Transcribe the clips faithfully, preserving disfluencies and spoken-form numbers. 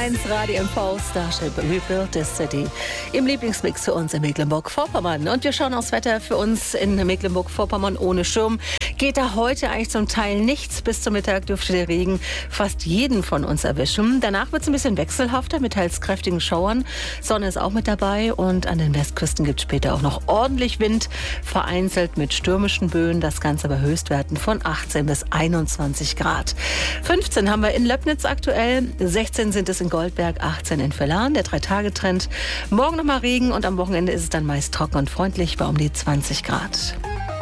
eins Radio M V Starship Rebuild the City. Im Lieblingsmix für uns in Mecklenburg-Vorpommern. Und wir schauen aufs Wetter für uns in Mecklenburg-Vorpommern ohne Schirm. Geht da heute eigentlich zum Teil nichts. Bis zum Mittag dürfte der Regen fast jeden von uns erwischen. Danach wird es ein bisschen wechselhafter mit teils kräftigen Schauern. Sonne ist auch mit dabei und an den Westküsten gibt es später auch noch ordentlich Wind. Vereinzelt mit stürmischen Böen. Das Ganze bei Höchstwerten von achtzehn bis einundzwanzig Grad. fünfzehn haben wir in Löbnitz aktuell. sechzehn sind es in Goldberg, achtzehn in Vellan. Der Drei-Tage-Trend. Morgen nochmal Regen und am Wochenende ist es dann meist trocken und freundlich bei um die zwanzig Grad.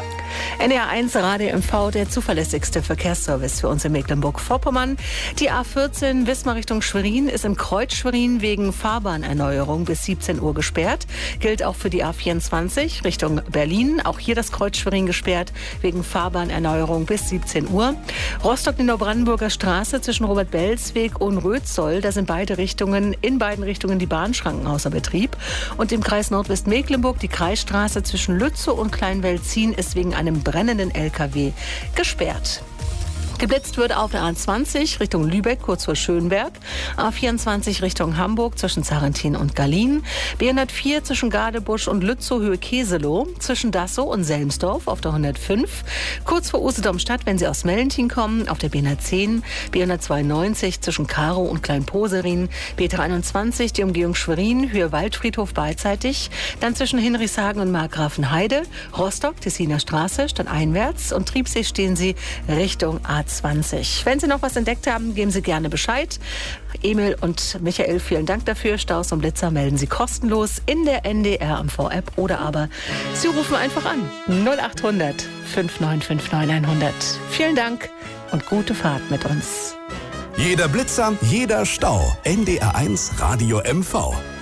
N D R eins Radio M V, der zuverlässigste Verkehrsservice für uns in Mecklenburg-Vorpommern. Die A vierzehn Wismar Richtung Schwerin ist im Kreuz Schwerin wegen Fahrbahnerneuerung bis siebzehn Uhr gesperrt. Gilt auch für die A vierundzwanzig Richtung Berlin. Auch hier das Kreuz Schwerin gesperrt wegen Fahrbahnerneuerung bis siebzehn Uhr. Rostock die Neubrandenburger Straße zwischen Robert-Belz-Weg und Rötzoll. Da sind beide Richtungen, in beiden Richtungen die Bahnschranken außer Betrieb. Und im Kreis Nordwestmecklenburg die Kreisstraße zwischen Lützow und Kleinwelzin ist wegen einem brennenden L K W gesperrt. Geblitzt wird auf der A zwanzig Richtung Lübeck, kurz vor Schönberg. A vierundzwanzig Richtung Hamburg zwischen Sarrentin und Gallien. B hundertvier zwischen Gadebusch und Lützow Höhe Keselow. Zwischen Dassow und Selmsdorf auf der hundertfünf. Kurz vor Usedom-Stadt, wenn Sie aus Mellentin kommen, auf der B hundertzehn. B hundertzweiundneunzig zwischen Karow und Kleinposerin. B dreiundzwanzig die Umgehung Schwerin, Höhe Waldfriedhof beidseitig. Dann zwischen Hinrichshagen und Markgrafenheide. Rostock, Tessiner Straße, stadteinwärts. Und Triebsee stehen Sie Richtung A zwanzig. Wenn Sie noch was entdeckt haben, geben Sie gerne Bescheid. Emil und Michael, vielen Dank dafür. Staus und Blitzer melden Sie kostenlos in der N D R M V-App oder aber Sie rufen einfach an. null acht hundert fünf neun fünf neun hundert. Vielen Dank und gute Fahrt mit uns. Jeder Blitzer, jeder Stau. N D R eins Radio M V.